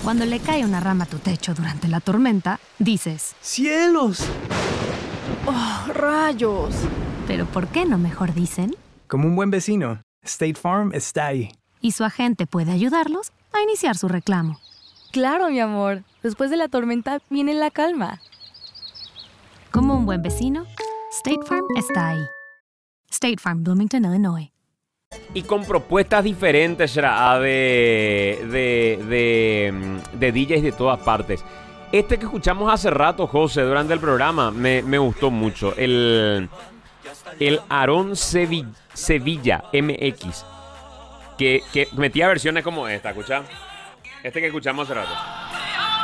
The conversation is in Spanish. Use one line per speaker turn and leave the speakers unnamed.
Cuando le cae una rama a tu techo durante la tormenta, dices,
¡cielos!
¡Oh, rayos!
¿pero por qué no mejor dicen?
Como un buen vecino, State Farm está ahí.
Y su agente puede ayudarlos a iniciar su reclamo.
Claro, mi amor. Después de la tormenta viene la calma.
Como un buen vecino, State Farm está ahí. State Farm, Bloomington, Illinois.
Y con propuestas diferentes, será de DJs de todas partes. Este que escuchamos hace rato, José, durante el programa, me gustó mucho. El Aarón Sevilla MX. Que metía versiones como esta, ¿escuchá? Este que escuchamos hace rato.